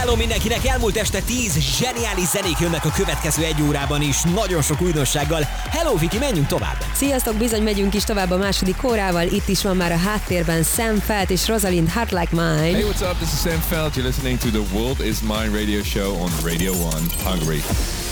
Kívánom mindenkinek, elmúlt este 10 zseniális zenék jönnek a következő egy órában is, nagyon sok újdonsággal. Hello Viki, menjünk tovább! Sziasztok, bizony megyünk is tovább a második órával. Itt is van már a háttérben Sam Feldt és Rosalind Heart Like Mine. Hey, what's up? This is Sam Feldt. You're listening to The World Is Mine radio show on Radio 1 Hungary.